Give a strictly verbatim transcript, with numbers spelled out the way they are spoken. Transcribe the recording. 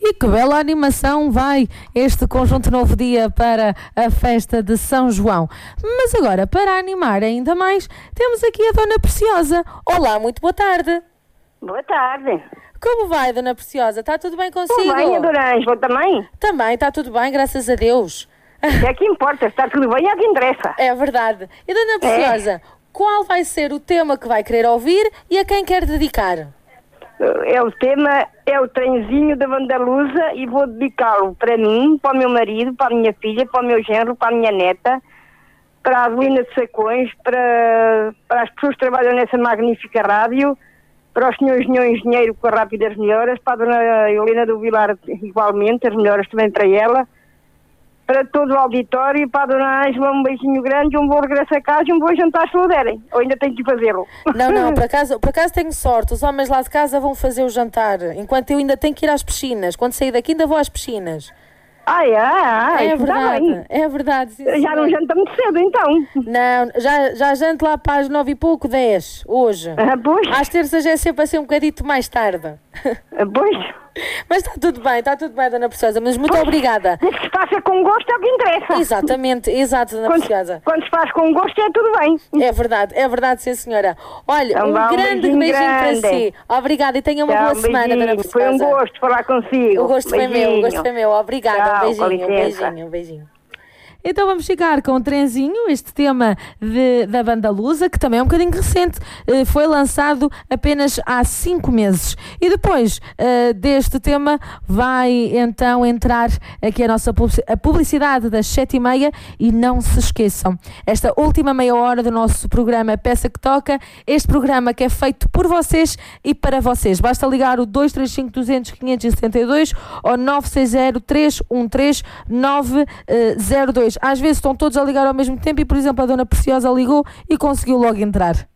E que bela animação vai este conjunto Novo Dia para a festa de São João. Mas agora, para animar ainda mais, temos aqui a Dona Preciosa. Olá, muito boa tarde. Boa tarde. Como vai, Dona Preciosa? Está tudo bem consigo? Tudo bem, Adorângela, também? Também, está tudo bem, graças a Deus. É que importa, está tudo bem, é que interessa. É verdade. E Dona Preciosa, é. Qual vai ser o tema que vai querer ouvir e a quem quer dedicar? É o tema, é o trenzinho da Vandaluza e vou dedicá-lo para mim, para o meu marido, para a minha filha, para o meu genro, para a minha neta, para a Avelina de Sacões, para, para as pessoas que trabalham nessa magnífica rádio, para os senhores engenheiro com a Rápidas Melhoras, para a Dona Helena do Vilar igualmente, as melhoras também para ela, para todo o auditório e para a Dona Ângela um beijinho grande, um bom regresso a casa e um bom jantar se puderem. Ou ainda tenho que fazê-lo. Não, não, por acaso, por acaso tenho sorte. Os homens lá de casa vão fazer o jantar, enquanto eu ainda tenho que ir às piscinas. Quando sair daqui ainda vou às piscinas. Ah, é? Ah, é isso verdade, está bem. é verdade. Sim, já não janta muito cedo, então. Não, já, já janto lá para as nove e pouco, dez, hoje. Ah, pois. Às terças é sempre assim um bocadito mais tarde. Ah, pois. Mas está tudo bem, está tudo bem, Dona Preciosa, mas muito pois, obrigada. O que se faça com gosto é o que interessa. Exatamente, exato, Dona quando, Preciosa. Quando se faz com gosto é tudo bem. É verdade, é verdade, sim senhora. Olha, então, um vá, grande um beijinho, beijinho grande. para si. Obrigada e tenha uma Tchau, boa um semana, Dona Preciosa. Foi um gosto falar consigo. O gosto beijinho. foi meu, o gosto foi meu. Obrigada, Tchau, um beijinho, um licença. beijinho, um beijinho. Então vamos ficar com o trenzinho, este tema de, da Vandaluza, que também é um bocadinho recente, uh, foi lançado apenas há cinco meses. E depois uh, deste tema vai então entrar aqui a nossa a publicidade das sete e meia e não se esqueçam, esta última meia hora do nosso programa Peça que Toca, este programa que é feito por vocês e para vocês. Basta ligar o dois três cinco, duzentos, quinhentos e setenta e dois ou nove seis zero, três um três, nove zero dois. Às vezes estão todos a ligar ao mesmo tempo e, por exemplo, a Dona Preciosa ligou e conseguiu logo entrar.